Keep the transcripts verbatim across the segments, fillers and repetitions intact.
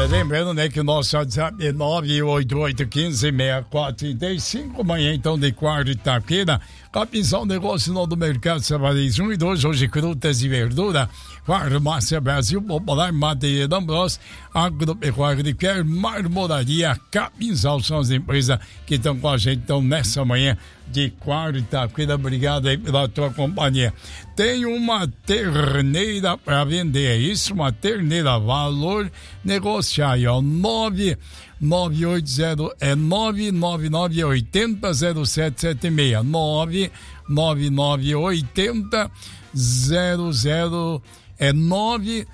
Olha, lembrando, né, que o nosso WhatsApp é nove oito oito um cinco, seis quatro três cinco. Amanhã, então, de quarta-feira, Capinzão Negócio do Mercado Sabarense um e dois, hoje frutas e verdura, Farmácia Brasil, Popular, Madeira D'Ambros, Agropecuária de Quer, Marmoraria, Capinzão, são as empresas que estão com a gente, então, nessa manhã de quarta-feira. Obrigado aí pela tua companhia. Tem uma terneira para vender, é isso? Uma terneira, valor negociar aí, ó, nove nove oito zero é nove nove nove oito zero zero sete sete seis, nove nove nove oito zero zero é nove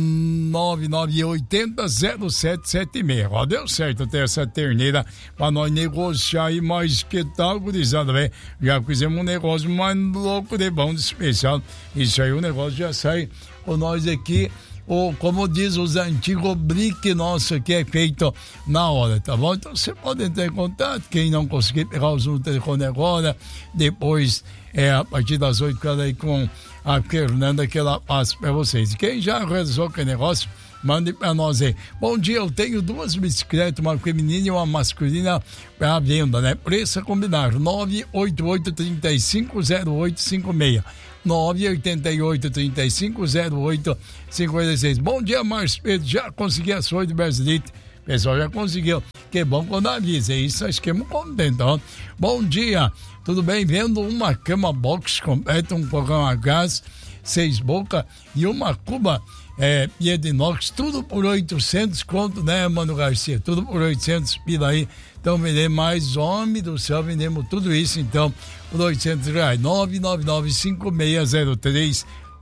nove nove oito zero sete sete seis. Ó, deu certo ter essa terneira pra nós negociar aí, mas que tal, gurizada, velho? Já fizemos um negócio mais louco de bom, de especial. Isso aí, o negócio já sai com nós aqui. Ou, como diz os antigos, brique nosso que é feito na hora, tá bom? Então você pode entrar em contato, quem não conseguir pegar os números do telefone agora, depois, é, a partir das oito, cada aí com a Fernanda, que ela passa para vocês. Quem já realizou aquele negócio, mande para nós aí. Bom dia, eu tenho duas bicicletas, uma feminina e uma masculina para venda, né? Preço a combinar, nove oito oito três cinco zero oito cinco seis. nove oito oito três cinco zero oito cinco seis. Bom dia, Márcio Pedro. Já consegui a sua de Brasilite. O pessoal já conseguiu. Que bom quando avisa. É isso, acho que é muito contente. Ó. Bom dia. Tudo bem? Vendo uma cama box completa, um fogão a gás, seis bocas e uma cuba é, pia de inox. Tudo por oitocentos conto, né, Mano Garcia? Tudo por oitocentos pila aí. Então, vendemos mais, homem do céu, vendemos tudo isso, então, por oitocentos reais. nove nove nove cinco seis zero três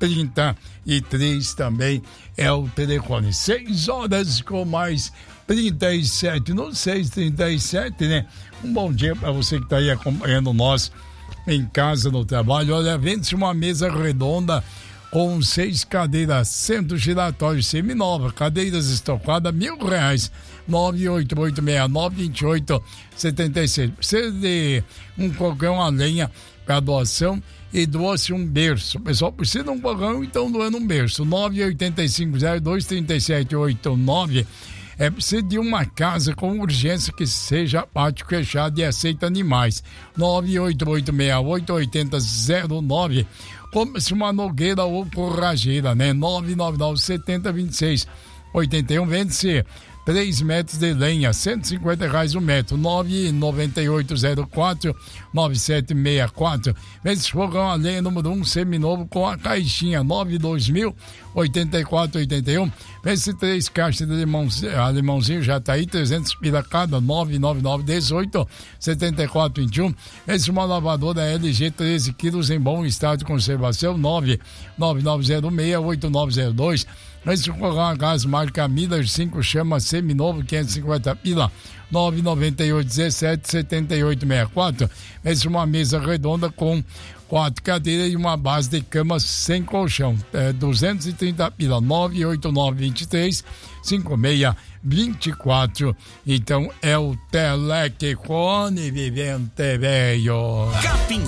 três três também é o telefone. seis horas com mais trinta e sete, no seis trinta e sete, né? Um bom dia para você que está aí acompanhando nós em casa, no trabalho. Olha, vende-se uma mesa redonda com seis cadeiras, centro giratório seminova, cadeiras estocadas, mil reais, nove oito oito seis nove dois oito sete seis. Precisa de um fogão a lenha para doação e doa-se um berço. O pessoal precisa de um fogão, então doando um berço. nove oito cinco zero dois três sete oito nove. É preciso de uma casa com urgência que seja pátio fechado e aceita animais. nove oito oito seis oito oito zero zero nove. Compre-se uma nogueira ou forrageira, né? nove nove nove sete zero dois seis oito um. Vende-se três metros de lenha, cento e cinquenta reais o metro. nove nove oito zero quatro nove sete seis quatro. Vende-se fogão a lenha número um, seminovo com a caixinha, nove dois mil oitenta e quatro oitenta e um. Vende-se três caixas de alemãozinho, alemãozinho já tá aí, trezentos pila cada, nove nove nove dezoito setenta e quatro vinte e um. Vende-se uma lavadora L G treze quilos em bom estado de conservação, nove nove nove zero seis oito nove zero dois. Vende-se um fogão a gás marca Miller, cinco chamas seminovo, quinhentos e cinquenta pila, nove nove oito dezessete setenta e oito sessenta e quatro. Vende-se uma mesa redonda com quatro cadeiras e uma base de cama sem colchão, é, duzentos e trinta pila, nove oito nove vinte e três cinquenta e seis vinte e quatro. Então é o telefone Vivente Velho.